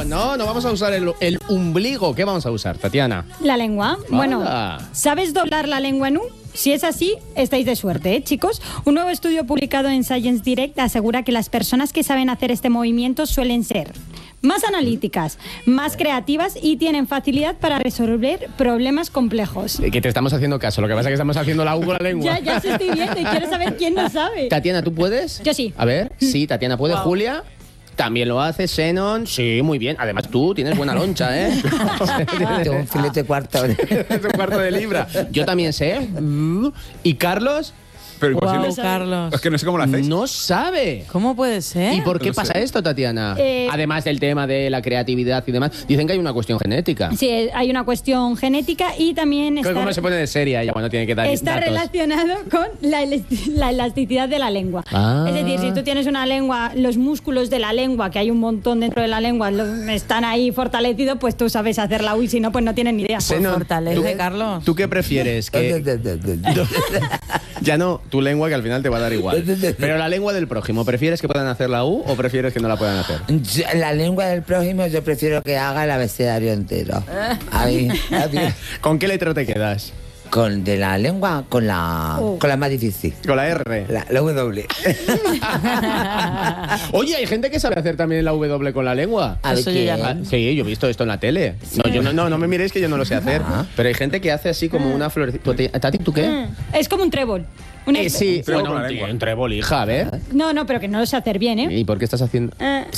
no vamos a usar el ombligo. ¿Qué vamos a usar, Tatiana? La lengua. Bueno, Anda. ¿sabes doblar la lengua en U? Si es así, estáis de suerte, chicos. Un nuevo estudio publicado en Science Direct asegura que las personas que saben hacer este movimiento suelen ser más analíticas, más creativas y tienen facilidad para resolver problemas complejos. Que te estamos haciendo caso. Lo que pasa es que estamos haciendo la U con la lengua. Ya se estoy viendo y quiero saber quién no sabe. Tatiana, ¿tú puedes? Yo sí. A ver, sí, Tatiana puede. Wow. Julia también lo hace. Xenon, sí, muy bien. Además, tú tienes buena loncha, ¿eh? Tengo un filete cuarto. Es un cuarto de libra. Yo también sé. ¿Y Carlos? Pero imposible. Wow, Carlos. Es que no sé cómo lo hacéis. No sabe. ¿Cómo puede ser? ¿Y por qué No pasa sé. esto, Tatiana? Además del tema de la creatividad y demás, dicen que hay una cuestión genética. Sí, hay una cuestión genética y también ¿Cómo se pone de seria ella cuando tiene que dar está datos? relacionado con la elasticidad de la lengua. Ah. Es decir, si tú tienes una lengua, los músculos de la lengua, que hay un montón dentro de la lengua, están ahí fortalecidos, pues tú sabes hacer la U y si no, pues no tienes ni idea. Xenon, Fortalece, Carlos. ¿Tú qué prefieres? Ya no, tu lengua que al final te va a dar igual. Pero la lengua del prójimo, ¿prefieres que puedan hacer la U o prefieres que no la puedan hacer? La lengua del prójimo yo prefiero que haga el abecedario entero. Ahí, ¿Con qué letra te quedas? con de la lengua, con la más difícil. Con la R. La W. Oye, hay gente que sabe hacer también la W con la lengua. A ver Eso yo ya quién. no. Sí, yo he visto esto en la tele. No, yo no me miréis que yo no lo sé hacer. Ah. Pero hay gente que hace así como una florecita. Tati, ¿tú qué? Es como un trébol. Sí, Trébol bueno, con la lengua. un trébol, hija, a ver. No, pero que no lo sé hacer bien, ¿eh? ¿Y por qué estás haciendo?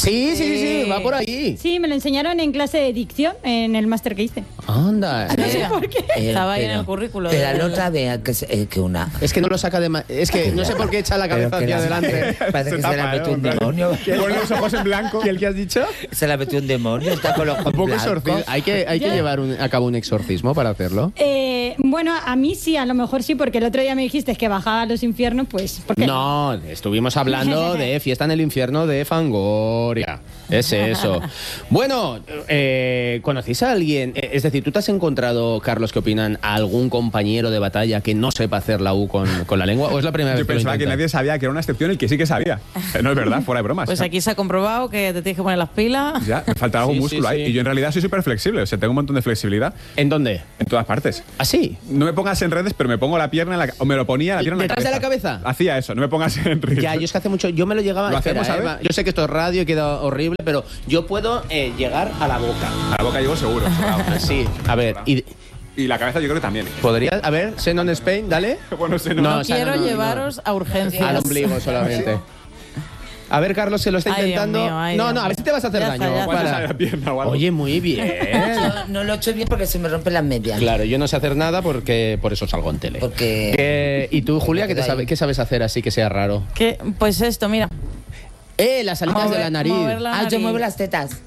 Sí, va por ahí. Sí, me lo enseñaron en clase de dicción en el máster que hice. Anda. Estaba ahí en el currículo. Pero la otra vea que una. Es que no lo saca de... Es que no sé por qué echa la cabeza Pero que hacia la- adelante. Parece que Se se la tapa, metió ¿no? un demonio. Con los ojos en blanco. ¿Y el que has dicho? Se la metió un demonio, está con los ojos Un poco blancos. exorcismo. Hay que llevar a cabo un exorcismo para hacerlo. Bueno, a mí sí, a lo mejor sí, porque el otro día me dijiste que bajaba a los infiernos, pues... ¿por qué? No, estuvimos hablando de Fiesta en el Infierno de Fangoria. Es eso. Bueno, ¿conocéis a alguien? Es decir, ¿tú te has encontrado, Carlos, qué opinan, a algún compañero de batalla que no sepa hacer la U con la lengua? ¿O es la primera Yo vez que lo pensaba que intenta? nadie sabía que era una excepción el que sí que sabía. No es verdad, fuera de bromas. Pues aquí se ha comprobado que te tienes que poner las pilas. Ya, me falta algún Sí, músculo sí, ahí. sí. Y yo en realidad soy súper flexible. O sea, tengo un montón de flexibilidad ¿En dónde? en todas partes. ¿Así? No me pongas en redes, pero me pongo la pierna en la... O me lo ponía la pierna en la ¿Detrás de cabeza. la cabeza? Hacía eso, no me pongas en redes. Ya, yo es que hace mucho... Yo me lo llegaba... ¿Lo espera, hacemos, a ver? Yo sé que esto es radio y queda horrible, pero yo puedo llegar a la boca. A la boca llego seguro. Así. A ver, Y la cabeza yo creo que también. ¿podría? A ver, Xenon Spain, dale. Bueno, sé, No, no. o sea, Quiero no, llevaros a urgencias. Al ombligo solamente. A ver, Carlos, se lo está Ay, Dios intentando. mío, ay, no, Dios no, a ver mío. si te vas a hacer Ya daño. está, ya Cuando para- sale la pierna o algo. Oye, muy bien. Yo no lo he hecho bien porque se me rompen las medias. Claro, yo no sé hacer nada porque por eso salgo en tele. Porque- ¿Y tú, Julia, Porque qué sabes hacer así que sea raro? Pues esto, mira. Las salidas de la nariz. mover la Ah, yo nariz. muevo las tetas.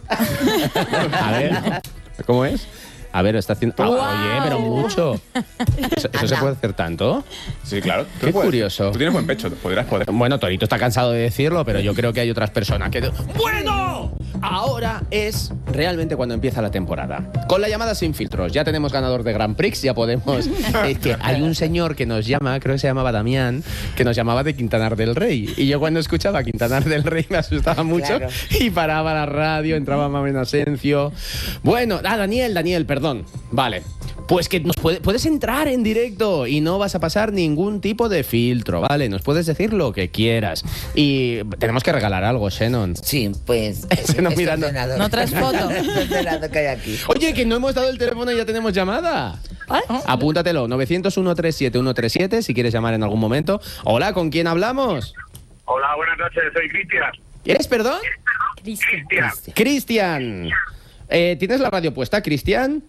A ver, ¿cómo es? A ver, está haciendo... Ah, ¡Guau! oye, pero mucho. ¿Eso se puede hacer tanto? Sí, claro. Tú Qué puedes. curioso. Tú tienes buen pecho, podrás poder. Bueno, Torito está cansado de decirlo, pero yo creo que hay otras personas que... ¡Bueno! Ahora es realmente cuando empieza la temporada. Con la llamada sin filtros. Ya tenemos ganador de Grand Prix, ya podemos... Es que hay un señor que nos llama, creo que se llamaba Damián, que nos llamaba de Quintanar del Rey. Y yo cuando escuchaba Quintanar del Rey me asustaba mucho. Claro. Y paraba la radio, entraba Mamen Asencio. Bueno, Daniel, perdón. Vale. Pues que puedes entrar en directo y no vas a pasar ningún tipo de filtro, ¿vale? Nos puedes decir lo que quieras. Y tenemos que regalar algo, Xenon. Sí, pues. Se nos este mirando. ordenador. ¿No traes foto? Este ordenador que hay aquí. Oye, que no hemos dado el teléfono y ya tenemos llamada. Apúntatelo, 901-37-137, si quieres llamar en algún momento. Hola, ¿con quién hablamos? Hola, buenas noches, soy Cristian. ¿Eres, perdón? Cristian. Cristian. ¿Tienes la radio puesta, Cristian?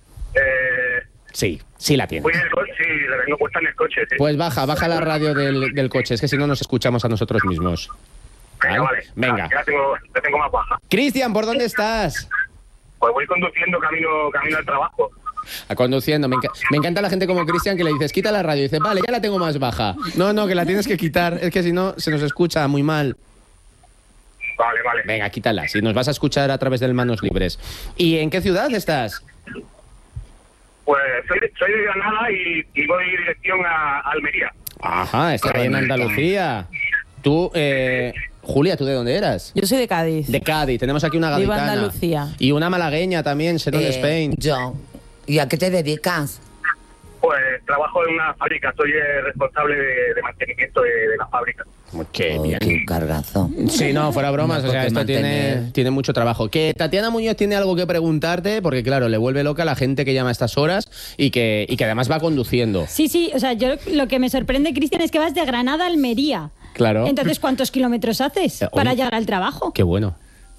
Sí la tienes. Voy en el coche, sí, la tengo puesta en el coche, sí. Pues baja la radio del coche, es que si no nos escuchamos a nosotros mismos. Venga, vale. Venga. Ya la tengo más baja. Cristian, ¿por dónde estás? Pues voy conduciendo camino al trabajo. Conduciendo. Me encanta la gente como Cristian que le dices, quita la radio. Y dice, vale, ya la tengo más baja. No, que la tienes que quitar. Es que si no, se nos escucha muy mal. Vale. Venga, quítala. Si nos vas a escuchar a través del Manos Libres. ¿Y en qué ciudad estás? Pues soy de Granada y voy dirección a Almería. Ajá, está ahí en Andalucía. Tú, Julia, ¿tú de dónde eras? Yo soy de Cádiz. De Cádiz. Tenemos aquí una Viva gaditana. Andalucía. Y una malagueña también, Seron Spain. Yo. ¿Y a qué te dedicas? Pues trabajo en una fábrica, soy el responsable de mantenimiento de la fábrica. Qué Oh, bien. qué cargazo. Sí, no, fuera bromas, No, o sea, porque esto mantener- tiene mucho trabajo. Que Tatiana Muñoz tiene algo que preguntarte, porque claro, le vuelve loca a la gente que llama a estas horas y que además va conduciendo. Sí, o sea, yo lo que me sorprende, Cristian, es que vas de Granada a Almería. Claro. Entonces, ¿cuántos kilómetros haces para oye. llegar al trabajo? Qué bueno.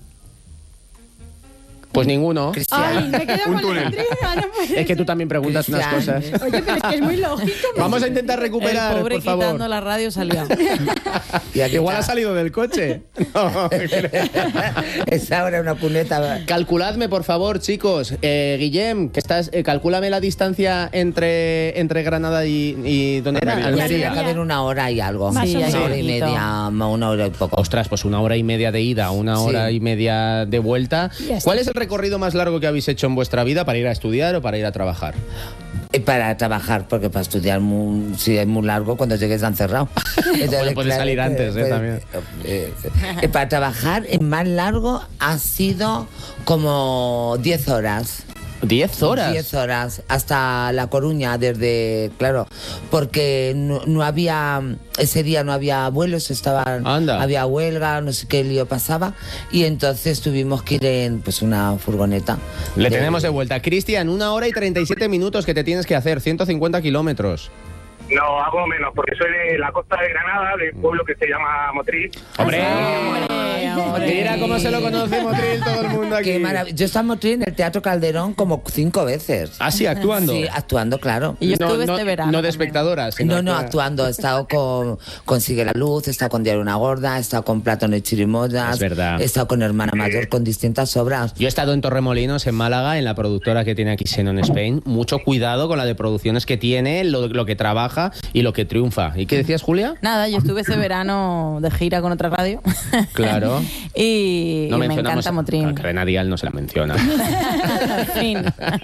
Pues ninguno. Ay, me quedo Un con la túnel. intriga, no puede Es que tú también preguntas unas Cristian. cosas. Oye, pero es que es muy lógico. Vamos a intentar El recuperar, pobre por favor. quitando la radio salió. Y aquí Igual ha está. salido del coche. No. Es ahora una cuneta. Calculadme, por favor, chicos. Guillem, que estás, calcúlame la distancia entre Granada y ¿dónde era? Almería. Ya Almería. tiene que haber una hora y algo. Más o Una menos. hora y media, una hora y poco. Ostras, pues 1 hora y media de ida, 1 hora Sí. y media de vuelta. Ya está. ¿Cuál es el recorrido más largo que habéis hecho en vuestra vida para ir a estudiar o para ir a trabajar? Para trabajar, porque para estudiar si es muy largo, cuando llegues han cerrado. Entonces, Bueno, puede salir antes, también. Para trabajar, el más largo ha sido como 10 horas. 10 horas. 10 horas, hasta La Coruña, claro, porque no había, ese día no había vuelos, Anda. había huelga, no sé qué lío pasaba, y entonces tuvimos que ir en pues una furgoneta. Le tenemos de vuelta. Cristian, 1 hora y 37 minutos que te tienes que hacer, 150 kilómetros. No, hago menos, porque soy de la costa de Granada, de un pueblo que se llama Motril. ¡Hombre! Hombre. Mira cómo se lo conoce Motril todo el mundo aquí. Qué maravilla. Yo estaba en el Teatro Calderón como 5 veces. Ah, sí, actuando. Sí, actuando, claro. Y yo estuve no, este verano. no de también. espectadora, sino No, actua- actuando. He estado con Sigue la Luz, he estado con Diario Una Gorda, he estado con Plátano y Chirimoyas. Es verdad. He estado con Hermana Mayor, con distintas obras. Yo he estado en Torremolinos, en Málaga, en la productora que tiene aquí Xenon Spain. Mucho cuidado con la de producciones que tiene, lo que trabaja y lo que triunfa. ¿Y qué decías, Julia? Nada, yo estuve ese verano de gira con otra radio. Claro. y No me mencionamos encanta Motril. a Cadena Dial, no se la menciona. En fin.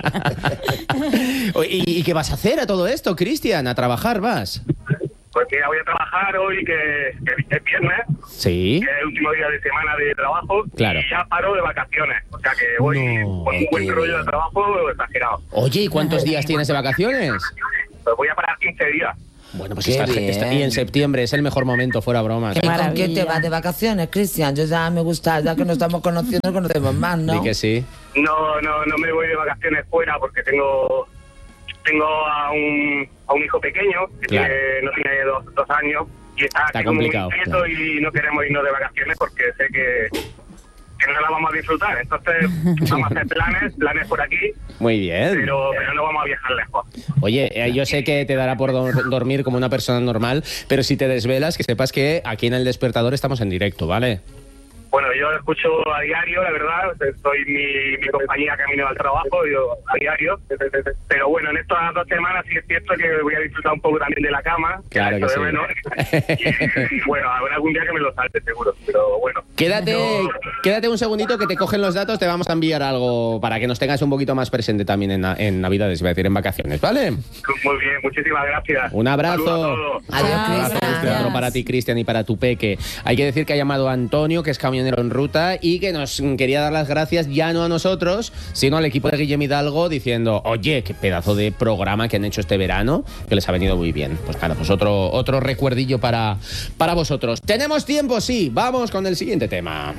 ¿Y qué vas a hacer a todo esto, Cristian? ¿A trabajar vas? Pues mira, voy a trabajar hoy, que es viernes, Sí. que es el último día de semana de trabajo, Claro. y ya paro de vacaciones. O sea que voy No, con un buen qué rollo bien. de trabajo exagerado. Oye, ¿y cuántos días tienes de vacaciones? Pues voy a parar 15 días. Bueno, pues Qué está bien. y en septiembre es el mejor momento, fuera bromas. Qué ¿Y con maravilla. quién te vas de vacaciones, Cristian? Yo ya me gusta, ya que nos estamos conociendo, conocemos más, ¿no? Di que sí. No me voy de vacaciones fuera porque tengo a un hijo pequeño que Claro. no tiene dos años y está Está aquí como un complicado, inquieto claro. y no queremos irnos de vacaciones porque sé que no la vamos a disfrutar. Entonces vamos a hacer planes por aquí, Muy bien. pero no vamos a viajar lejos. Oye, yo sé que te dará por dormir como una persona normal, pero si te desvelas, que sepas que aquí en El Despertador estamos en directo, ¿vale? Bueno, yo lo escucho a diario, la verdad. Soy mi compañía camino al trabajo, yo a diario. Pero bueno, en estas 2 semanas sí es cierto que voy a disfrutar un poco también de la cama. Claro que eso sí. de menos. Y bueno, habrá algún día que me lo salte seguro. Pero bueno. Quédate un segundito que te cogen los datos, te vamos a enviar algo para que nos tengas un poquito más presente también en Navidades, iba a decir, en vacaciones, ¿vale? Muy bien, muchísimas gracias. Un abrazo. Saludos a todos. Adiós, Chao. Abrazo, Cristian. otro para ti, Cristian, y para tu peque. Hay que decir que ha llamado a Antonio, que es camionero en ruta, y que nos quería dar las gracias ya no a nosotros, sino al equipo de Guillem Hidalgo, diciendo, oye, qué pedazo de programa que han hecho este verano, que les ha venido muy bien. Pues nada, pues otro recuerdillo para vosotros. ¿Tenemos tiempo? Sí. Vamos con el siguiente tema.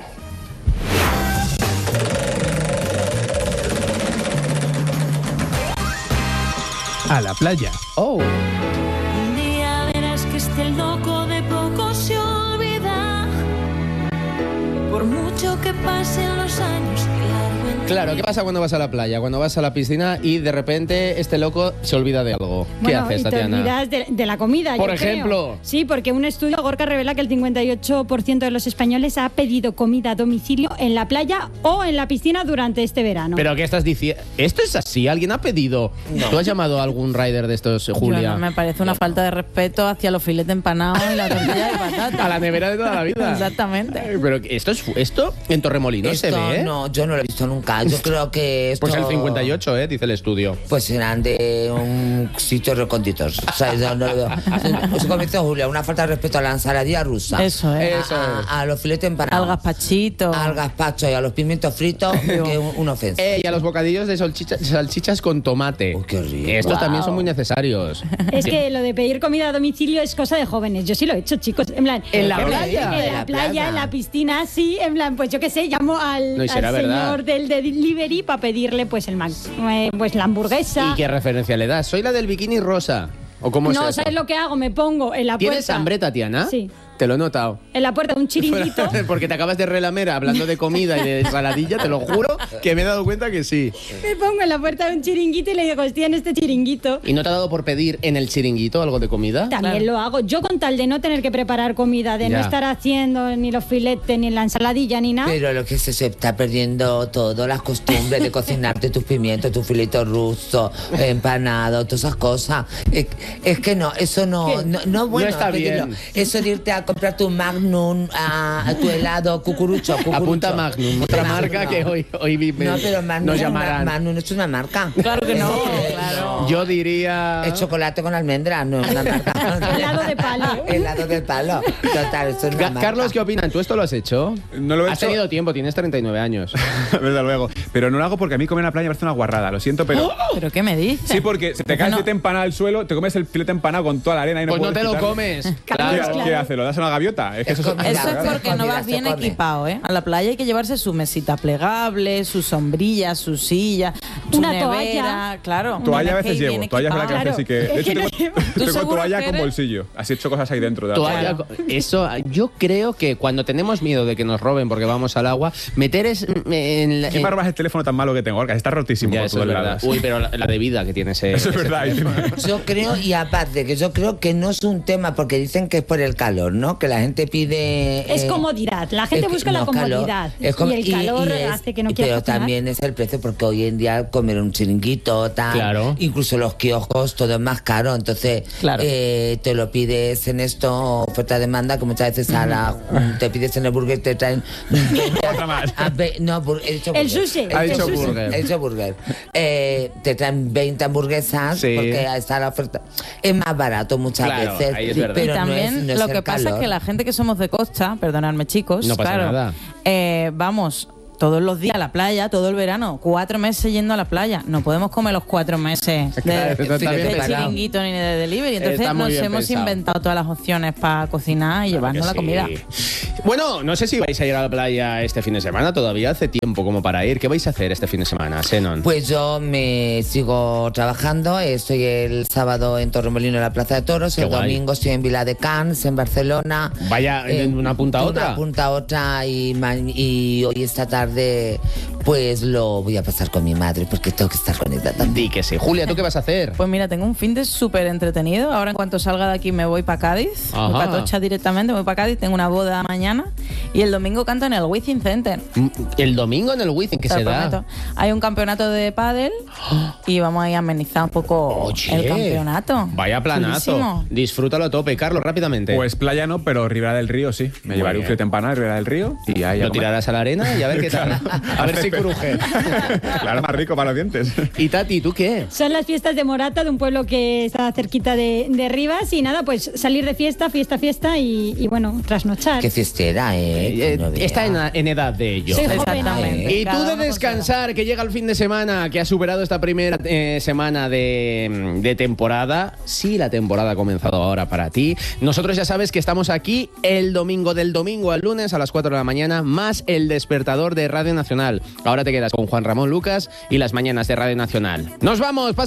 A la playa. Oh. Un día verás que este loco de poco se olvida. Por mucho que pasen los años, que largo en Claro, ¿qué pasa cuando vas a la playa? Cuando vas a la piscina y de repente este loco se olvida de algo. ¿Qué Bueno, haces, y te Tatiana? olvidas de la comida, Por yo creo. ejemplo. Sí, porque un estudio Gorka revela que el 58% de los españoles ha pedido comida a domicilio en la playa o en la piscina durante este verano. ¿Pero qué estás diciendo? ¿Esto es así? ¿Alguien ha pedido? ¿Tú has llamado a algún rider de estos, Julia? Yo no, me parece una falta de respeto hacia los filetes empanados y la tortilla de patata. A la nevera de toda la vida. Exactamente. Pero esto en Torremolinos se Esto ve, ¿eh? no, yo no lo he visto nunca. nunca. Yo creo que esto... Pues el 58, dice el estudio. Pues serán de un sitio recónditos. O sea, no lo veo. Pues como dice Julia, una falta de respeto a la ensaladilla rusa. Eso es. A los filetes empanados. Al gazpachito. Al gazpacho y a los pimientos fritos, que es una ofensa. Y a los bocadillos de salchichas con tomate. Qué rico. Estos también son muy necesarios. Es que lo de pedir comida a domicilio es cosa de jóvenes. Yo sí lo he hecho, chicos. En plan, ¿En la playa? En la playa, en la piscina, sí. En plan, pues yo qué sé, llamo al será verdad. señor del delivery para pedirle pues pues la hamburguesa. ¿Y qué referencia le das? Soy la del bikini rosa. ¿O cómo es No, eso? ¿sabes lo que hago? Me pongo en la puerta. ¿Tienes hambre, Tatiana? Sí. Te lo he notado. En la puerta de un chiringuito. Porque te acabas de relamer hablando de comida y de ensaladilla, te lo juro que me he dado cuenta que sí. Me pongo en la puerta de un chiringuito y le digo, estoy en este chiringuito. ¿Y no te ha dado por pedir en el chiringuito algo de comida? También lo hago. Yo con tal de no tener que preparar comida, de no Ya. estar haciendo ni los filetes, ni la ensaladilla, ni nada. Pero lo que se está perdiendo todo, las costumbres de cocinarte tus pimientos, tu filito ruso, empanado, todas esas cosas. Es que no, eso no bueno. está pedirlo. bien. Eso de irte a comprar tu Magnum, a tu helado, cucurucho. Apunta Magnum, otra Magnum, marca no. que hoy vive. No, pero Magnum, nos llamarán. Magnum es una marca. Claro que no, claro. Yo diría... Es chocolate con almendra, no es una marca. Helado de palo. Helado de palo. Total, eso es una marca. Carlos, ¿qué opinan? ¿Tú esto lo has hecho? No lo he Has hecho. tenido tiempo, tienes 39 años. Desde luego. Pero no lo hago porque a mí comer en la playa me parece una guarrada. Lo siento, pero... ¿Pero qué me dices? Sí, porque se te cae el filete empanado al suelo, te comes el filete empanado con toda la arena y no Pues no puedes te lo quitarlo. comes. ¿Qué, Claro. ¿Qué hace? ¿Lo das a una gaviota? Es que eso Es como- Eso es Claro, porque no comida vas se bien come. equipado, ¿eh? A la playa hay que llevarse su mesita plegable, su sombrilla, su silla, su Una nevera, toalla. claro. Toalla a Tienes que veces ir llevo. bien Toalla es verdad que a equipado. veces sí que... De Es que hecho, no tengo, ¿Tú tengo seguro toalla que con eres? bolsillo. Así he hecho cosas ahí dentro. De la Toalla, eso, yo creo que cuando tenemos miedo de que nos roben porque vamos al agua, meter es en la... ¿Qué me robas el teléfono tan malo que tengo? Orca, está rotísimo Ya, por eso es todos verdad. lados. Uy, pero la de vida que tiene ese... Eso es ese verdad. teléfono. Yo creo, y aparte, que yo creo que no es un tema, porque dicen que es por el calor, ¿no? Que la gente pide... Es comodidad. La gente es que- busca la no, calor. comodidad. Es como- y el calor es- hace que no quiera Pero cocinar. también es el precio, porque hoy en día comer un chiringuito, tal, Claro. incluso los kioscos, todo es más caro. Entonces, Claro. te lo pides en esto, oferta-demanda, que muchas veces te pides en el burger, te traen... Otra más. No, he dicho El burger. sushi. Ha He dicho sushi. burger. He dicho burger. Te traen 20 hamburguesas, Sí. porque está la oferta. Es más barato muchas Claro, veces. ahí es verdad. Y Pero también no es lo el que pasa es calor. que la gente que somos de costa, perdonadme chicos, No pasa claro, nada. Vamos todos los días a la playa, todo el verano, 4 meses yendo a la playa. No podemos comer los 4 meses Claro, eso está bien de pensado. chiringuito ni de delivery. Entonces Está muy nos bien hemos pensado. inventado todas las opciones para cocinar y llevarnos la Que comida. sí. Bueno, no sé si vais a ir a la playa este fin de semana, todavía hace tiempo como para ir. ¿Qué vais a hacer este fin de semana, Senon? Pues yo me sigo trabajando. Estoy el sábado en Torremolinos, en la Plaza de Toros. Qué El guay. domingo estoy en Vila de Cans, en Barcelona. Vaya, de una punta a de otra. Una punta a otra. Y hoy esta tarde, pues lo voy a pasar con mi madre, porque tengo que estar con ella también. Di que sí. Julia, ¿tú qué vas a hacer? Pues mira, tengo un fin de súper entretenido. Ahora en cuanto salga de aquí me voy para Cádiz. Ajá. Voy para Atocha directamente, voy para Cádiz. Tengo una boda mañana. Y el domingo canto en el Wizzing Center. El domingo en el Wizzing, ¿qué Te se lo da? prometo. Hay un campeonato de pádel y vamos a ir a amenizar un poco Oye, el campeonato. Vaya planazo. Chulísimo. Disfrútalo a tope. Carlos, rápidamente. Pues playa no, pero Ribera del Río sí. Me Muy llevaré un bien. filete empanado a Ribera del Río y ahí a Lo comer. tirarás a la arena y a ver qué tal. A ver si cruje. Claro, más rico para los dientes. Y Tati, ¿tú qué? Son las fiestas de Morata, de un pueblo que está cerquita de Rivas. Y nada, pues salir de fiesta y bueno, trasnochar. Qué fiestera, ¿eh? No veas. Está en edad de ello. Soy joven. Exactamente. Y tú Cada de uno con descansar, que llega el fin de semana, que ha superado esta primera semana de temporada. Sí, la temporada ha comenzado ahora para ti. Nosotros ya sabes que estamos aquí el domingo, del domingo al lunes a las 4 de la mañana, más el despertador de Radio Nacional. Ahora te quedas con Juan Ramón Lucas y las mañanas de Radio Nacional. ¡Nos vamos!